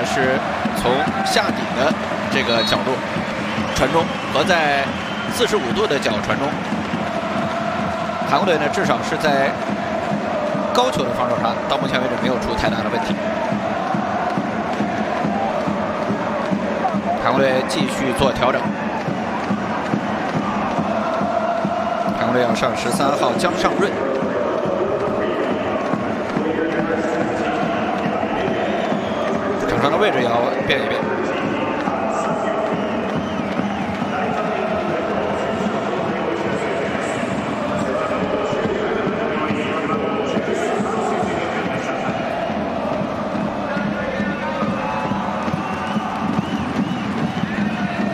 是从下底的这个角度传中和在45度的角传中。韩国队呢，至少是在高球的防守上，到目前为止没有出太大的问题。韩国队继续做调整。韩国队要上13号姜尚润。场上的位置也要变一变。